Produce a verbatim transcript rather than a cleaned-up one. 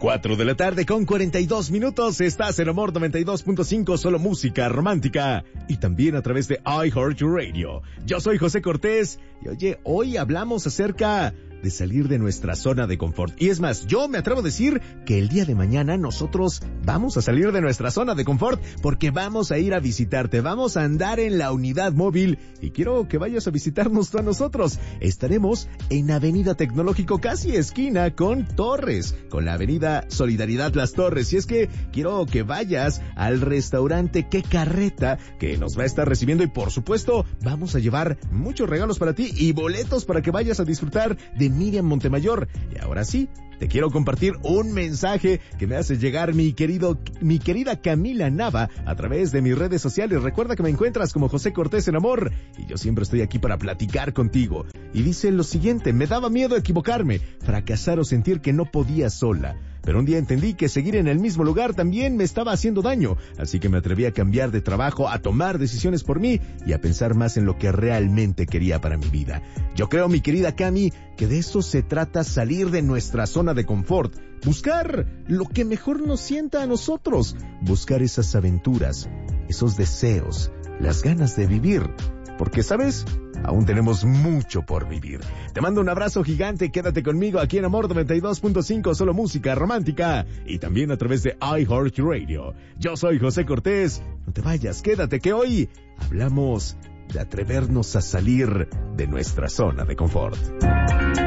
cuatro de la tarde con cuarenta y dos minutos. Estás en Amor noventa y dos punto cinco, solo música romántica. Y también a través de iHeartRadio. Yo soy José Cortés. Y oye, hoy hablamos acerca de salir de nuestra zona de confort. Y es más, yo me atrevo a decir que el día de mañana nosotros vamos a salir de nuestra zona de confort porque vamos a ir a visitarte, vamos a andar en la unidad móvil y quiero que vayas a visitarnos tú a nosotros. Estaremos en Avenida Tecnológico, casi esquina con Torres, con la Avenida Solidaridad Las Torres. Y es que quiero que vayas al restaurante Qué Carreta, que nos va a estar recibiendo y por supuesto vamos a llevar muchos regalos para ti y boletos para que vayas a disfrutar de Miriam Montemayor. Y ahora sí, te quiero compartir un mensaje que me hace llegar mi querido, mi querida Camila Nava a través de mis redes sociales. Recuerda que me encuentras como José Cortés en Amor y yo siempre estoy aquí para platicar contigo. Y dice lo siguiente: me daba miedo equivocarme, fracasar o sentir que no podía sola. Pero un día entendí que seguir en el mismo lugar también me estaba haciendo daño, así que me atreví a cambiar de trabajo, a tomar decisiones por mí y a pensar más en lo que realmente quería para mi vida. Yo creo, mi querida Cami, que de eso se trata, salir de nuestra zona de confort, buscar lo que mejor nos sienta a nosotros, buscar esas aventuras, esos deseos, las ganas de vivir. Porque, ¿sabes? Aún tenemos mucho por vivir. Te mando un abrazo gigante, quédate conmigo aquí en Amor noventa y dos punto cinco, solo música romántica, y también a través de iHeartRadio. Yo soy José Cortés, no te vayas, quédate que hoy hablamos de atrevernos a salir de nuestra zona de confort.